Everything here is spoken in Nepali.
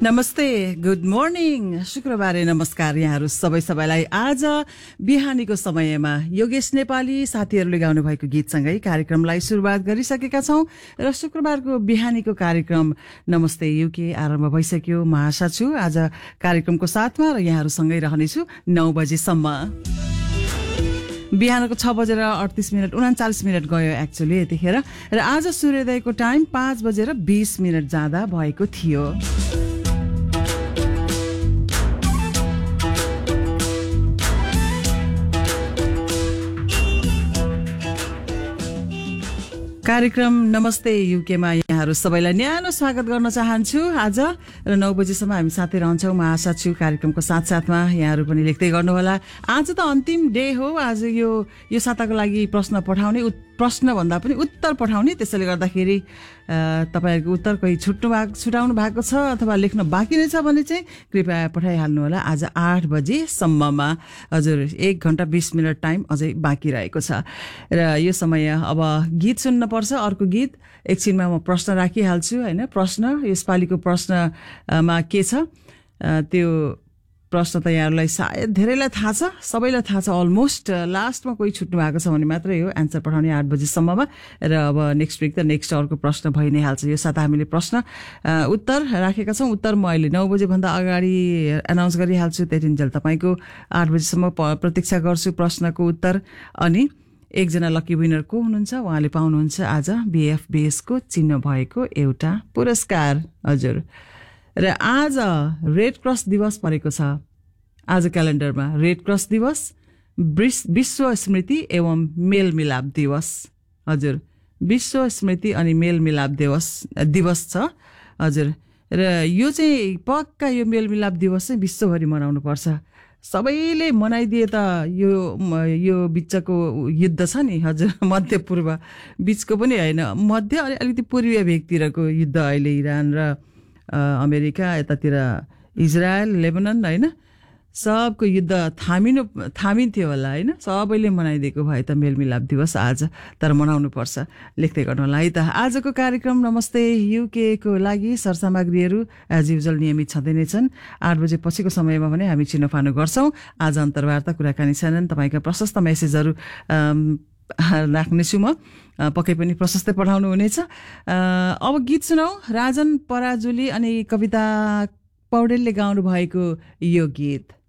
नमस्ते, गुड मर्निङ, शुक्रबारे नमस्कार यहाँहरू सबैलाई। आज बिहानीको समयमा योगेश नेपाली साथीहरूले गाउनु भएको गीतसँगै कार्यक्रमलाई सुरुवात गरिसकेका छौं र शुक्रबारको बिहानीको कार्यक्रम नमस्ते युके आरम्भ भइसक्यो। म आशा छु आज कार्यक्रमको साथमा र यहाँहरूसँगै रहनेछु 9 बजेसम्म। बिहानको 6:38 गयो एक्चुअली यतिखेर, र आज सूर्योदयको टाइम 5:20 जाँदा भएको थियो। कार्यक्रम नमस्ते युकेमा यहाँहरू सबैलाई न्यानो स्वागत गर्न चाहन्छु आज, र 9 बजेसम्म हामी साथै रहन्छौँ। म आशा छु कार्यक्रमको साथसाथमा यहाँहरू पनि लेख्दै गर्नुहोला। आज त अन्तिम डे हो। आज यो साताको लागि प्रश्न पठाउने, प्रश्न भन्दा पनि उत्तर पठाउने, त्यसैले गर्दाखेरि तपाईहरुको उत्तर कोही छुटाउनु भएको छ अथवा लेख्न बाँकी नै छ भने चाहिँ कृपया पठाइहाल्नु होला आज 8 बजेसम्ममा। हजुर, 1 घण्टा 20 मिनट टाइम अझै बाँकी रहेको छ र यो समय अब गीत सुन्न पर्छ। अर्को गीत एकछिनमा म प्रश्न राखिहाल्छु हैन। प्रश्न यसपालिको प्रश्नमा के छ, त्यो प्रश्न त यहाँहरूलाई सायद धेरैलाई थाहा छ, सबैलाई थाहा छ अलमोस्ट। लास्टमा कोही छुट्नु भएको छ भने मात्रै हो एन्सर पठाउने 8 बजेसम्ममा। र अब नेक्स्ट वीक त नेक्स्ट अर्को प्रश्न भइ नै हाल्छ। यो साता हामीले प्रश्न उत्तर राखेका छौँ। उत्तर म अहिले 9 बजेभन्दा अगाडि एनाउन्स गरिहाल्छु। त्यतिन्जेल तपाईँको 8 बजेसम्म प्रतीक्षा गर्छु प्रश्नको उत्तर। अनि एकजना लकी विनर को हुनुहुन्छ, उहाँले पाउनुहुन्छ आज BFBS को चिन्ह भएको एउटा पुरस्कार। हजुर, र आज रेड क्रस दिवस परेको छ। आज क्यालेन्डरमा रेड क्रस दिवस, विश्व स्मृति एवं मेलमिलाप दिवस। हजुर, विश्व स्मृति अनि मेलमिलाप दिवस छ। हजुर, र यो चाहिँ पक्का यो मेलमिलाप दिवस चाहिँ विश्वभरि मनाउनु पर्छ। सबैले मनाइदिए त यो बिचको युद्ध छ नि, हजुर, मध्य पूर्व बिचको पनि होइन, मध्य अलिकति पूर्वीय भेगतिरको युद्ध अहिले इरान र अमेरिका, यतातिर इजरायल, लेबनन होइन, सबको युद्ध थामिन्थ्यो होला होइन। सबैले मनाइदिएको भए त मेलमिलाप दिवस आज, तर मनाउनु पर्छ। लेख्दै गर्नु होला है त। आजको कार्यक्रम नमस्ते युके को लागि सरसामग्रीहरू एज युजुअल नियमित छँदै नै छन्। 8 बजे पछिको समयमा भने हामी चिनोफानो गर्छौँ। आज अन्तर्वार्ता, कुराकानी छैनन्, तपाईँका प्रशस्त मेसेजहरू राख्नेछु म, पक्कै पनि प्रशस्तै पठाउनु हुनेछ। अब गीत सुनौ, राजन पराजुली अनि कविता पौडेलले गाउनु भएको यो गीत।